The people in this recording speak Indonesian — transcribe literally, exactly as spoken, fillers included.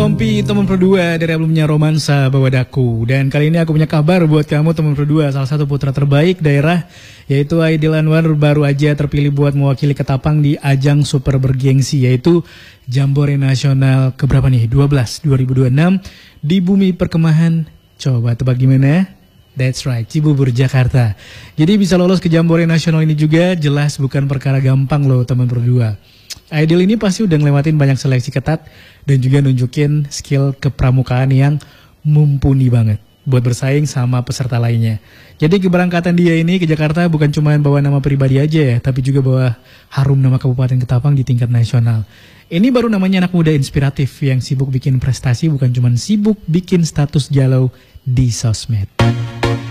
Tompi, teman berdua dari albumnya Romansa Bawa Daku. Dan kali ini aku punya kabar buat kamu teman berdua. Salah satu putra terbaik daerah yaitu Aidil Anwar baru aja terpilih buat mewakili Ketapang di ajang super bergengsi yaitu Jambore Nasional keberapa nih? dua belas dua ribu dua puluh enam di Bumi Perkemahan. Coba tebak gimana? That's right, Cibubur, Jakarta. Jadi bisa lolos ke Jambore Nasional ini juga jelas bukan perkara gampang loh teman berdua. Aidil ini pasti udah ngelewatin banyak seleksi ketat dan juga nunjukin skill kepramukaan yang mumpuni banget buat bersaing sama peserta lainnya. Jadi keberangkatan dia ini ke Jakarta bukan cuma bawa nama pribadi aja ya, tapi juga bawa harum nama Kabupaten Ketapang di tingkat nasional. Ini baru namanya anak muda inspiratif yang sibuk bikin prestasi, bukan cuma sibuk bikin status galau di sosmed.